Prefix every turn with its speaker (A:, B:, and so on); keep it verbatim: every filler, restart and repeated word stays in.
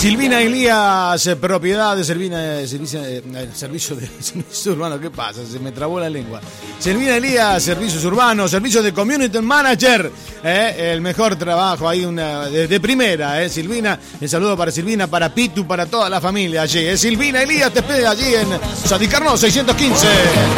A: Silvina Elías, eh, propiedad de Silvina, eh, servicio, eh, servicio de servicios urbanos. ¿Qué pasa? Se me trabó la lengua. Silvina Elías, servicios urbanos, servicio de community manager. Eh, el mejor trabajo ahí una, de, de primera. Eh, Silvina, el saludo para Silvina, para Pitu, para toda la familia allí. Eh. Silvina Elías te espera allí en Sadicarno seiscientos quince.